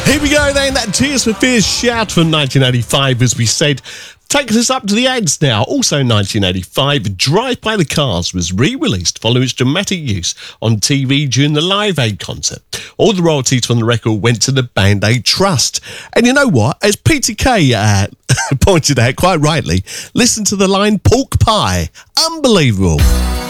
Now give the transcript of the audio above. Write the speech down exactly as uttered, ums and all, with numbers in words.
Here we go then, that Tears for Fears shout from nineteen eighty-five, as we said, takes us up to the ads now. Also nineteen eighty-five, Drive by the Cars was re-released following its dramatic use on T V during the Live Aid concert. All the royalties from the record went to the Band Aid Trust. And you know what? As Peter Kay uh, pointed out quite rightly, listen to the line pork pie. Unbelievable.